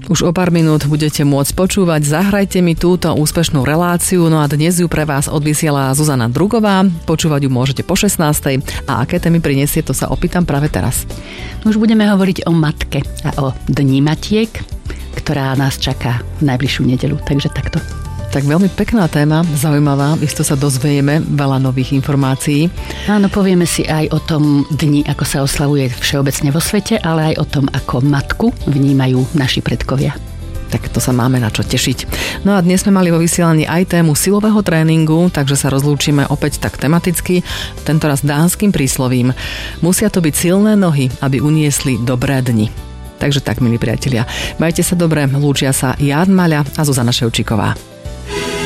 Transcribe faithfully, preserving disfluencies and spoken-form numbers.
Už o pár minút budete môcť počúvať Zahrajte mi túto úspešnú reláciu, no a dnes ju pre vás odvysiela Zuzana Drugová. Počúvať ju môžete po šestnástej. A aké témy prinesie, to sa opýtam práve teraz. Už budeme hovoriť o matke a o dni matiek, ktorá nás čaká v najbližšiu nedeľu. Takže takto. Tak veľmi pekná téma, zaujímavá, isto sa dozvieme veľa nových informácií. Áno, povieme si aj o tom dni, ako sa oslavuje všeobecne vo svete, ale aj o tom, ako matku vnímajú naši predkovia. Tak to sa máme na čo tešiť. No a dnes sme mali vo vysielaní aj tému silového tréningu, takže sa rozlúčime opäť tak tematicky, tentoraz dánskym príslovím. Musia to byť silné nohy, aby uniesli dobré dni. Takže tak, milí priatelia, majte sa dobre, lúčia sa Ján Maľa a Zuzana Ševčíková.